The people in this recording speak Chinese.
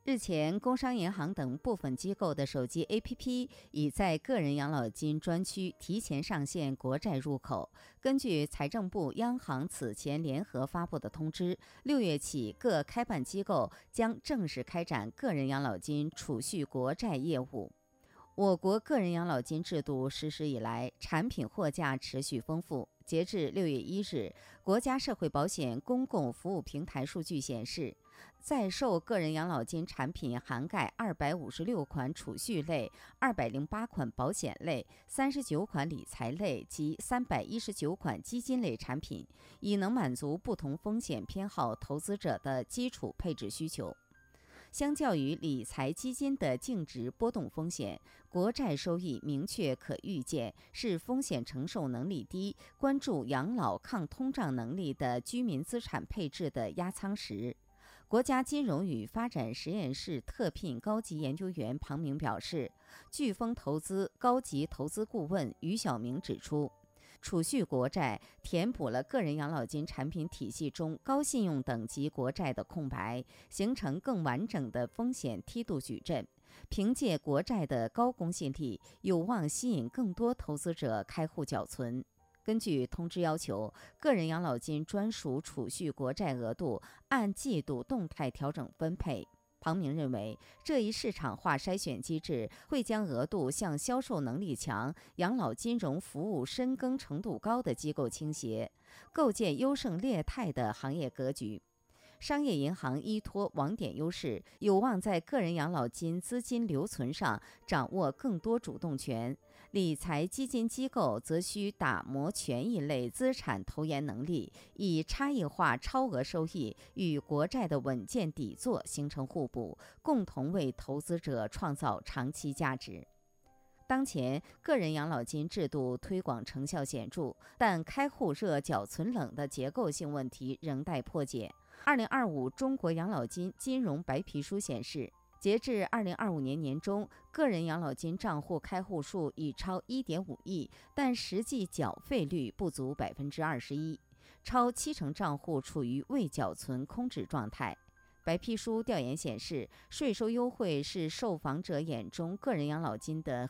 日前，工商银行等部分机构的手机 APP 已在个人养老金专区提前上线国债入口。根据财政部、央行此前联合发布的通知，6月起，各开办机构将正式开展个人养老金储蓄国债业务。我国个人养老金制度实施以来，产品货架持续丰富。截至6月1日，国家社会保险公共服务平台数据显示，在售个人养老金产品涵盖256款储蓄类、208款保险类、39款理财类及319款基金类产品，已能满足不同风险偏好投资者的基础配置需求。相较于理财基金的净值波动风险，国债收益明确可预见，是风险承受能力低、关注养老抗通胀能力的居民资产配置的压舱石。国家金融与发展实验室特聘高级研究员庞明表示，飓风投资高级投资顾问于晓明指出，储蓄国债填补了个人养老金产品体系中高信用等级国债的空白，形成更完整的风险梯度矩阵。凭借国债的高公信力，有望吸引更多投资者开户缴存。根据通知要求，个人养老金专属储蓄国债额度按季度动态调整分配。庞明认为，这一市场化筛选机制会将额度向销售能力强、养老金融服务深耕程度高的机构倾斜，构建优胜劣汰的行业格局。商业银行依托网点优势，有望在个人养老金资金留存上掌握更多主动权；理财基金机构则需打磨权益类资产投研能力，以差异化超额收益与国债的稳健底座形成互补，共同为投资者创造长期价值。当前，个人养老金制度推广成效显著，但开户热、缴存冷的结构性问题仍待破解。2025中国养老金金融白皮书显示，截至2025年年中，个人养老金账户开户数已超1.5亿，但实际缴费率不足21%，超70%账户处于未缴存空置状态。白皮书调研显示，税收优惠是受访者眼中个人养老金的